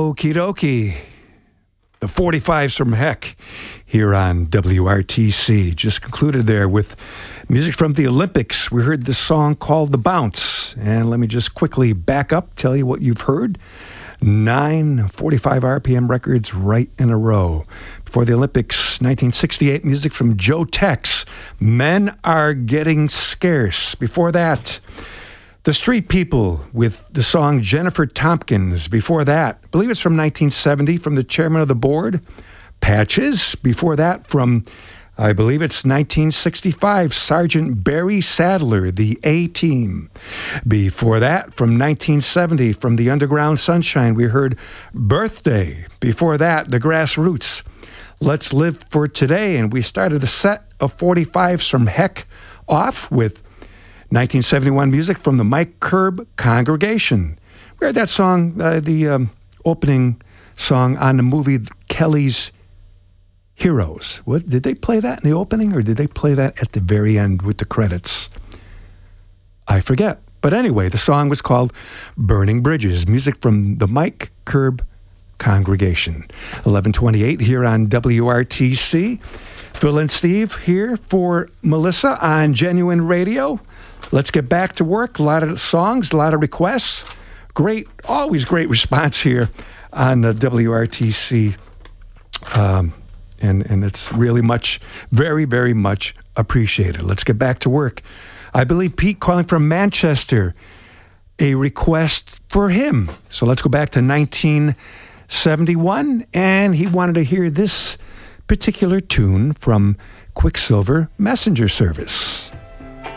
Okie dokie. The 45s from Heck here on WRTC. Just concluded there with music from the Olympics. We heard this song called The Bounce. And let me just quickly back up, tell you what you've heard. 9 45 RPM records right in a row. Before the Olympics, 1968 music from Joe Tex. Men Are Getting Scarce. Before that, The Street People with the song Jennifer Tompkins. Before that, I believe it's from 1970, from the chairman of the board, Patches. Before that, from, I believe it's 1965, Sergeant Barry Sadler, the A-Team. Before that, from 1970, from the Underground Sunshine, we heard Birthday. Before that, the Grassroots, Let's Live for Today. And we started a set of 45s from Heck off with 1971 music from the Mike Curb Congregation. We heard that song, the opening song on the movie Kelly's Heroes. What, did they play that in the opening, or did they play that at the very end with the credits? I forget. But anyway, the song was called Burning Bridges, music from the Mike Curb Congregation. 11:28 here on WRTC. Phil and Steve here for Melissa on Genuine Radio. Let's get back to work. A lot of songs, a lot of requests. Great, always great response here on WRTC. And it's really much, very, very much appreciated. Let's get back to work. I believe Pete calling from Manchester, a request for him. So let's go back to 1971, and he wanted to hear this particular tune from Quicksilver Messenger Service.